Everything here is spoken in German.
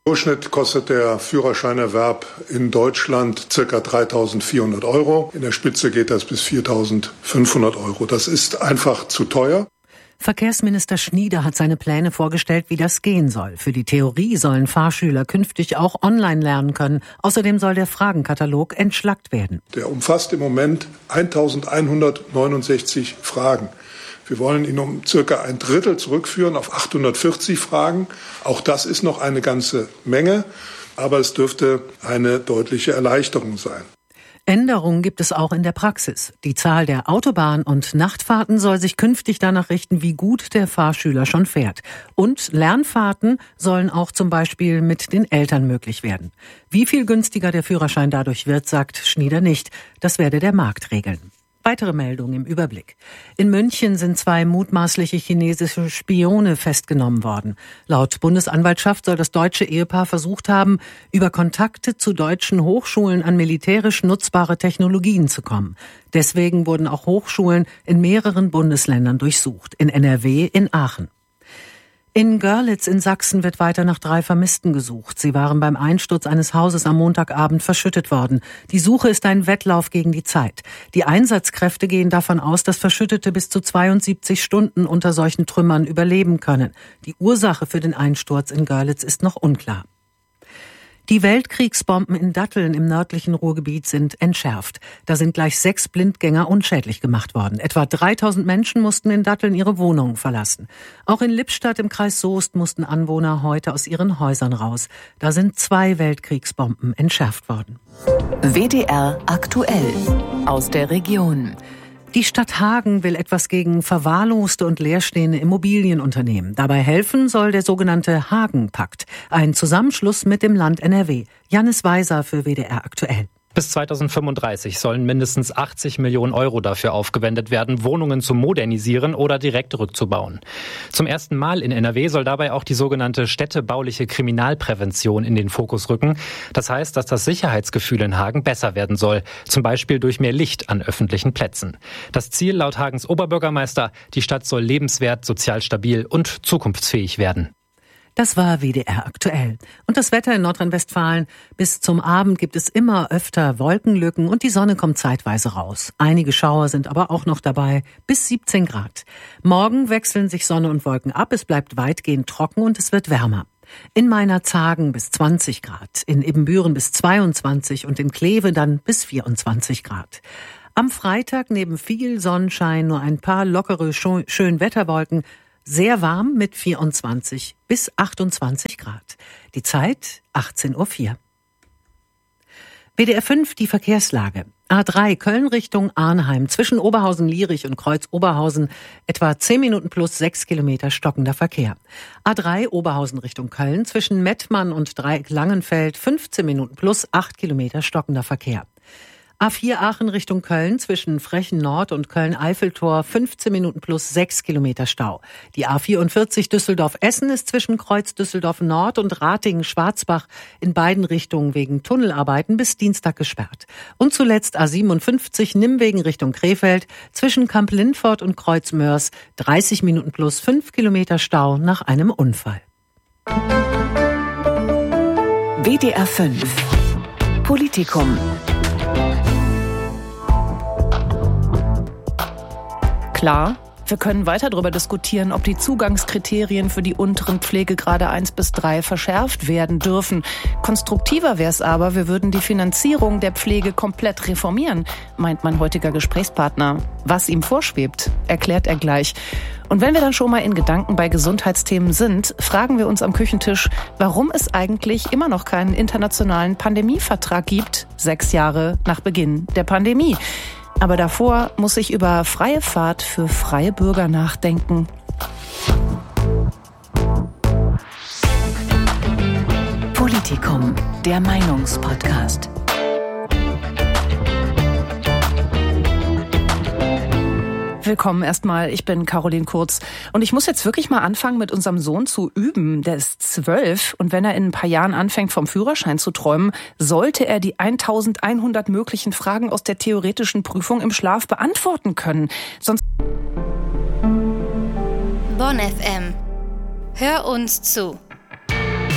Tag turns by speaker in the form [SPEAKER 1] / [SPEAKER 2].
[SPEAKER 1] Im Durchschnitt kostet der Führerscheinerwerb in Deutschland ca. 3.400 €. In der Spitze geht das bis 4.500 €. Das ist einfach zu teuer.
[SPEAKER 2] Verkehrsminister Schnieder hat seine Pläne vorgestellt, wie das gehen soll. Für die Theorie sollen Fahrschüler künftig auch online lernen können. Außerdem soll der Fragenkatalog entschlackt werden.
[SPEAKER 1] Der umfasst im Moment 1.169 Fragen. Wir wollen ihn um circa ein Drittel zurückführen auf 840 Fragen. Auch das ist noch eine ganze Menge, aber es dürfte eine deutliche Erleichterung sein.
[SPEAKER 2] Änderungen gibt es auch in der Praxis. Die Zahl der Autobahn- und Nachtfahrten soll sich künftig danach richten, wie gut der Fahrschüler schon fährt. Und Lernfahrten sollen auch zum Beispiel mit den Eltern möglich werden. Wie viel günstiger der Führerschein dadurch wird, sagt Schnieder nicht. Das werde der Markt regeln. Weitere Meldungen im Überblick. In München sind 2 mutmaßliche chinesische Spione festgenommen worden. Laut Bundesanwaltschaft soll das deutsche Ehepaar versucht haben, über Kontakte zu deutschen Hochschulen an militärisch nutzbare Technologien zu kommen. Deswegen wurden auch Hochschulen in mehreren Bundesländern durchsucht. In NRW, in Aachen. In Görlitz in Sachsen wird weiter nach 3 Vermissten gesucht. Sie waren beim Einsturz eines Hauses am Montagabend verschüttet worden. Die Suche ist ein Wettlauf gegen die Zeit. Die Einsatzkräfte gehen davon aus, dass Verschüttete bis zu 72 Stunden unter solchen Trümmern überleben können. Die Ursache für den Einsturz in Görlitz ist noch unklar. Die Weltkriegsbomben in Datteln im nördlichen Ruhrgebiet sind entschärft. Da sind gleich 6 Blindgänger unschädlich gemacht worden. Etwa 3.000 Menschen mussten in Datteln ihre Wohnungen verlassen. Auch in Lippstadt im Kreis Soest mussten Anwohner heute aus ihren Häusern raus. Da sind 2 Weltkriegsbomben entschärft worden.
[SPEAKER 3] WDR aktuell aus der Region.
[SPEAKER 2] Die Stadt Hagen will etwas gegen verwahrloste und leerstehende Immobilien unternehmen. Dabei helfen soll der sogenannte Hagen-Pakt, ein Zusammenschluss mit dem Land NRW. Jannis Weiser für WDR aktuell.
[SPEAKER 4] Bis 2035 sollen mindestens 80 Millionen € dafür aufgewendet werden, Wohnungen zu modernisieren oder direkt rückzubauen. Zum ersten Mal in NRW soll dabei auch die sogenannte städtebauliche Kriminalprävention in den Fokus rücken. Das heißt, dass das Sicherheitsgefühl in Hagen besser werden soll, zum Beispiel durch mehr Licht an öffentlichen Plätzen. Das Ziel laut Hagens Oberbürgermeister: die Stadt soll lebenswert, sozial stabil und zukunftsfähig werden.
[SPEAKER 2] Das war WDR aktuell. Und das Wetter in Nordrhein-Westfalen: bis zum Abend gibt es immer öfter Wolkenlücken und die Sonne kommt zeitweise raus. Einige Schauer sind aber auch noch dabei, bis 17 Grad. Morgen wechseln sich Sonne und Wolken ab, es bleibt weitgehend trocken und es wird wärmer. In Meinerzhagen bis 20 Grad, in Ibbenbüren bis 22 und in Kleve dann bis 24 Grad. Am Freitag neben viel Sonnenschein nur ein paar lockere Schönwetterwolken. Sehr warm mit 24 bis 28 Grad. Die Zeit 18:04 Uhr. WDR 5, die Verkehrslage. A3 Köln Richtung Arnheim zwischen Oberhausen-Lierich und Kreuz-Oberhausen etwa 10 Minuten plus 6 Kilometer stockender Verkehr. A3 Oberhausen Richtung Köln zwischen Mettmann und Dreieck-Langenfeld 15 Minuten plus 8 Kilometer stockender Verkehr. A4 Aachen Richtung Köln zwischen Frechen Nord und Köln-Eiffeltor 15 Minuten plus 6 Kilometer Stau. Die A44 Düsseldorf-Essen ist zwischen Kreuz Düsseldorf Nord und Ratingen-Schwarzbach in beiden Richtungen wegen Tunnelarbeiten bis Dienstag gesperrt. Und zuletzt A57 Nimwegen Richtung Krefeld zwischen Kamp-Lindfort und Kreuz-Mörs 30 Minuten plus 5 Kilometer Stau nach einem Unfall.
[SPEAKER 3] WDR 5 Politikum. Klar, wir können weiter darüber diskutieren, ob die Zugangskriterien für die unteren Pflegegrade 1 bis 3 verschärft werden dürfen. Konstruktiver wäre es aber, wir würden die Finanzierung der Pflege komplett reformieren, meint mein heutiger Gesprächspartner. Was ihm vorschwebt, erklärt er gleich. Und wenn wir dann schon mal in Gedanken bei Gesundheitsthemen sind, fragen wir uns am Küchentisch, warum es eigentlich immer noch keinen internationalen Pandemievertrag gibt, 6 Jahre nach Beginn der Pandemie. Aber davor muss ich über freie Fahrt für freie Bürger nachdenken. Politikum, der Meinungspodcast. Willkommen erstmal, ich bin Caroline Kurz und ich muss jetzt wirklich mal anfangen, mit unserem Sohn zu üben. Der ist 12 und wenn er in ein paar Jahren anfängt, vom Führerschein zu träumen, sollte er die 1100 möglichen Fragen aus der theoretischen Prüfung im Schlaf beantworten können. Sonst
[SPEAKER 5] Bonn FM. Hör uns zu.